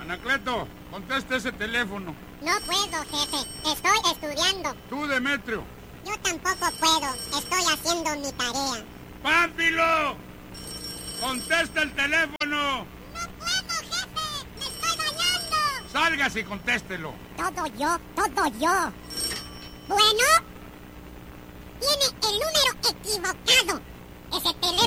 Anacleto, contesta ese teléfono. No puedo, jefe. Estoy estudiando. Tú, Demetrio. Yo tampoco puedo. Estoy haciendo mi tarea. ¡Pánfilo! ¡Contesta el teléfono! ¡No puedo, jefe! ¡Me estoy bañando! ¡Sálgase y contéstelo! Todo yo. Bueno, tiene el número equivocado. Ese teléfono